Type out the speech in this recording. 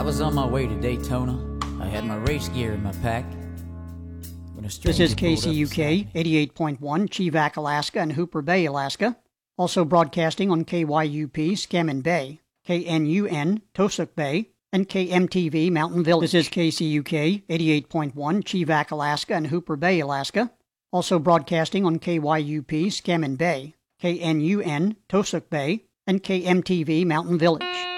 I was on my way to Daytona. I had my race gear in my pack. This is KCUK 88.1, Chivak, Alaska, and Hooper Bay, Alaska. Also broadcasting on KYUP, Scammon Bay, KNUN, Tosuk Bay, and KMTV, Mountain Village. This is KCUK 88.1, Chivak, Alaska, and Hooper Bay, Alaska. Also broadcasting on KYUP, Scammon Bay, KNUN, Tosuk Bay, and KMTV, Mountain Village.